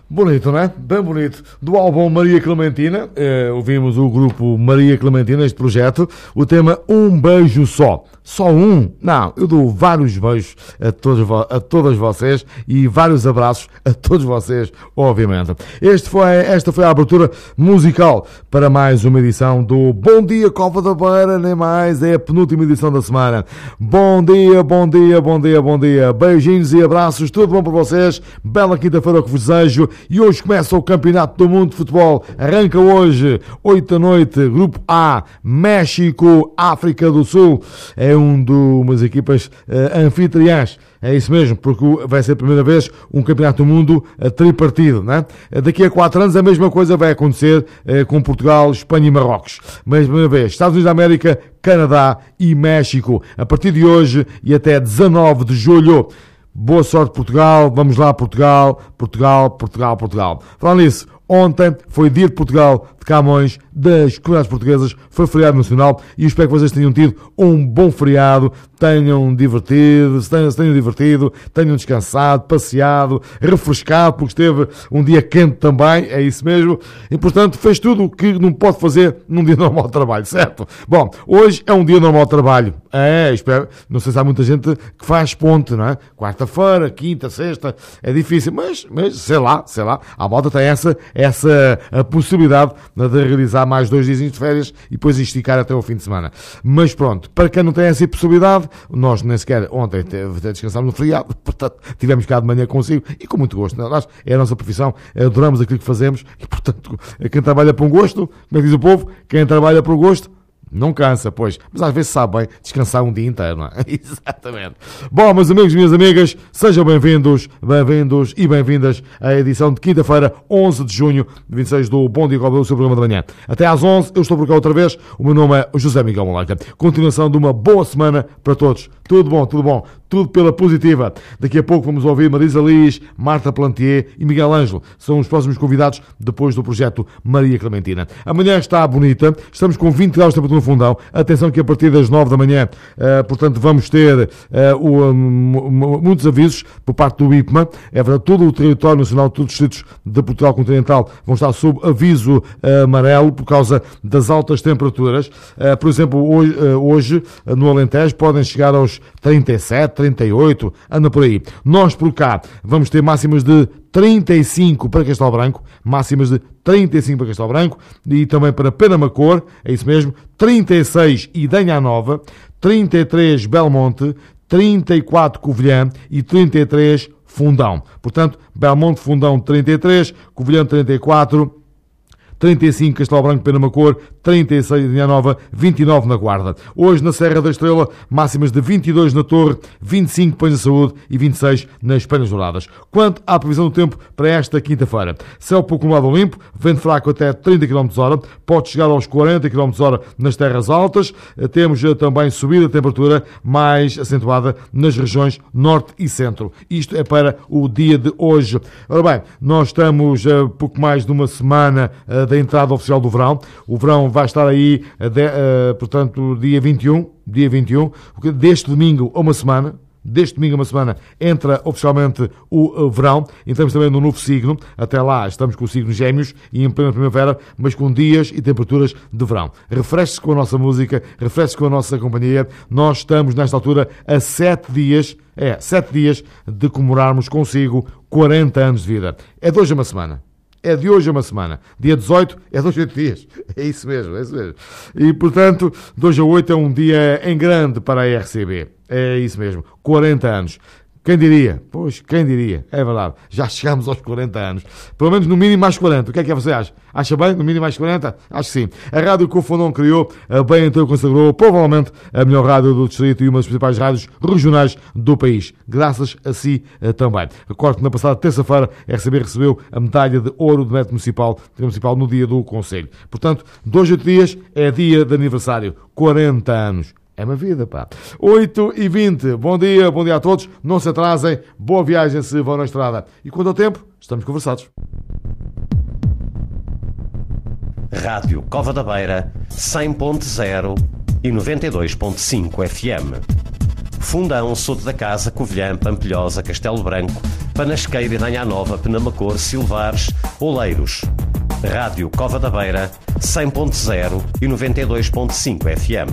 Bonito, não é? Bem bonito. Do álbum Maria Clementina, ouvimos o grupo Maria Clementina, este projeto, o tema Um Beijo Só. Só um? Não, eu dou vários beijos a todas vocês e vários abraços a todos vocês, obviamente. Esta foi a abertura musical para mais uma edição do Bom Dia Cova da Beira, nem mais, é a penúltima edição da semana. Bom dia, bom dia, bom dia, bom dia. Beijinhos e abraços, tudo bom para vocês. Bela quinta-feira que vos desejo. E hoje começa o Campeonato do Mundo de Futebol. Arranca hoje, 8 da noite, Grupo A, México, África do Sul. É umas equipas anfitriãs. É isso mesmo, porque vai ser a primeira vez um Campeonato do Mundo tripartido, não é? Daqui a 4 anos a mesma coisa vai acontecer com Portugal, Espanha e Marrocos. Mas a primeira vez, Estados Unidos da América, Canadá e México. A partir de hoje e até 19 de julho. Boa sorte, Portugal. Vamos lá, Portugal. Portugal, Portugal, Portugal. Falando nisso, ontem foi dia de Portugal, de Camões, das comunidades portuguesas, foi feriado nacional e eu espero que vocês tenham tido um bom feriado, tenham divertido, tenham descansado, passeado, refrescado, porque esteve um dia quente também, é isso mesmo, e portanto fez tudo o que não pode fazer num dia normal de trabalho, certo? Bom, hoje é um dia normal de trabalho, espero, não sei se há muita gente que faz ponte, não é? Quarta-feira, quinta, sexta, é difícil, mas sei lá, a malta tem essa a possibilidade de realizar mais 2 dias de férias e depois esticar até o fim de semana. Mas pronto, para quem não tem essa possibilidade, nós nem sequer ontem descansámos no feriado, portanto tivemos cá de manhã consigo e com muito gosto. Aliás, é a nossa profissão, adoramos aquilo que fazemos e portanto, quem trabalha por um gosto, como é que diz o povo, quem trabalha por gosto, não cansa, pois. Mas às vezes sabe bem descansar um dia inteiro, não é? Exatamente. Bom, meus amigos e minhas amigas, sejam bem-vindos e bem-vindas à edição de quinta-feira, 11 de junho, 26 do Bom Dia Cova, o seu programa de manhã. Até às 11, eu estou por cá outra vez. O meu nome é José Miguel Malaca. Continuação de uma boa semana para todos. Tudo bom, tudo pela positiva. Daqui a pouco vamos ouvir Marisa Liz, Marta Plantier e Miguel Ângelo. São os próximos convidados depois do projeto Maria Clementina. Amanhã está bonita, estamos com 20 graus de temperatura no fundão. Atenção que a partir das 9 da manhã, portanto, vamos ter muitos avisos por parte do IPMA. É verdade, todo o território nacional, todos os distritos de Portugal continental vão estar sob aviso amarelo por causa das altas temperaturas. Por exemplo, hoje no Alentejo podem chegar aos 37, 38, anda por aí. Nós por cá vamos ter máximas de 35 para Castelo Branco, máximas de 35 para Castelo Branco e também para Penamacor, é isso mesmo, 36 Idanha Nova, 33 Belmonte, 34 Covilhã e 33 Fundão. Portanto, Belmonte, Fundão 33, Covilhã 34, 35 Castelo Branco, Penamacor, 36 Idanha Nova, 29 na Guarda. Hoje na Serra da Estrela, máximas de 22 na Torre, 25 Pões da Saúde e 26 nas Penhas Douradas. Quanto à previsão do tempo para esta quinta-feira, céu pouco nublado limpo, vento fraco até 30 km/h, pode chegar aos 40 km/h nas terras altas. Temos também subida de temperatura mais acentuada nas regiões norte e centro. Isto é para o dia de hoje. Ora bem, nós estamos a pouco mais de uma semana da entrada oficial do verão. O verão vai estar aí, portanto, dia 21, deste domingo a uma semana, entra oficialmente o verão. Entramos também no novo signo. Até lá estamos com o signo Gêmeos e em plena primavera, mas com dias e temperaturas de verão. Refresque-se com a nossa música, refresque-se com a nossa companhia. Nós estamos nesta altura a 7 dias de comemorarmos consigo 40 anos de vida. É de hoje a uma semana. Dia 18 é 2 a 8 dias. É isso mesmo. E, portanto, 2 a 8 é um dia em grande para a RCB. É isso mesmo. 40 anos. Quem diria? Pois, quem diria? É verdade. Já chegámos aos 40 anos. Pelo menos no mínimo mais 40. O que é que você acha? Acha bem? No mínimo mais 40? Acho que sim. A rádio que o Fundão criou, bem então consagrou, provavelmente, a melhor rádio do distrito e uma das principais rádios regionais do país. Graças a si também. Recordo que na passada terça-feira a RCB recebeu a medalha de ouro do mérito municipal no dia do Conselho. Portanto, 2 a 8 dias é dia de aniversário. 40 anos. É uma vida, pá. 8h20. Bom dia a todos. Não se atrasem. Boa viagem se vão na estrada. E quanto ao tempo, estamos conversados. Rádio Cova da Beira, 100.0 e 92.5 FM. Fundão, Soto da Casa, Covilhã, Pampilhosa, Castelo Branco, Panasqueira, Idanha Nova, Penamacor, Silvares, Oleiros. Rádio Cova da Beira, 100.0 e 92.5 FM.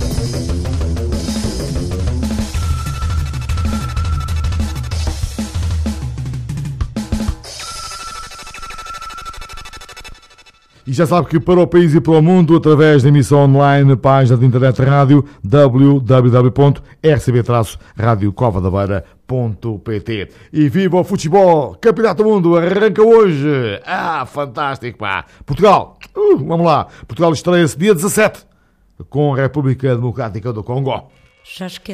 E já sabe que para o país e para o mundo, através da emissão online, página de internet rádio, www.rcb-radiocovadabeira.pt. E viva o futebol! Campeonato do Mundo arranca hoje! Ah, fantástico, pá! Portugal! Vamos lá! Portugal estreia-se dia 17 com a República Democrática do Congo. Já esqueci.